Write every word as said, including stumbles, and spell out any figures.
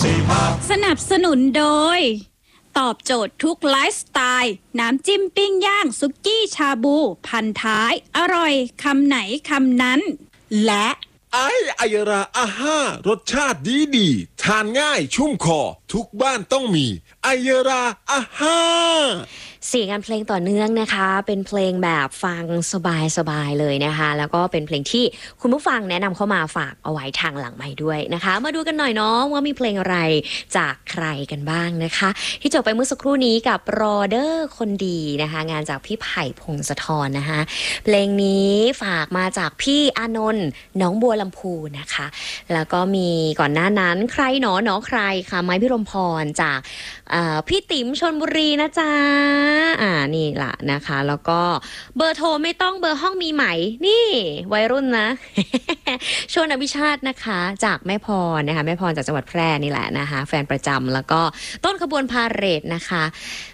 สนับสนุนโดยตอบโจทย์ทุกไลฟ์สไตล์น้ำจิ้มปิ้งย่างซุกี้ชาบูพันท้ายอร่อยคำไหนคำนั้นและไอไอยราอาห้ารสชาติดีดีทานง่ายชุ่มคอทุกบ้านต้องมีไอยราอาห้าเสียงงานเพลงต่อเนื่องนะคะเป็นเพลงแบบฟังสบายๆเลยนะคะแล้วก็เป็นเพลงที่คุณผู้ฟังแนะนำเข้ามาฝากเอาไว้ทางหลังไมค์ด้วยนะคะมาดูกันหน่อยเนาะว่ามีเพลงอะไรจากใครกันบ้างนะคะที่จบไปเมื่อสักครู่นี้กับรอเดอร์คนดีนะคะงานจากพี่ไผ่พงศธรนะคะเพลงนี้ฝากมาจากพี่อานนท์น้องบัวลำพูนะคะแล้วก็มีก่อนหน้านั้นใครหนอหนอใครค่ะไม้พิรมพรจากพี่ติ๋มชลบุรีนะจ๊ะอ่านี่ล่ะนะคะแล้วก็เบอร์โทรไม่ต้องเบอร์ห้องมีไหมนี่วัยรุ่นนะ ชวนอภิชาตินะคะจากแม่พรนะคะแม่พรจากจังหวัดแพร่นี่แหละนะคะแฟนประจำแล้วก็ต้นขบวนพาเหรดนะคะ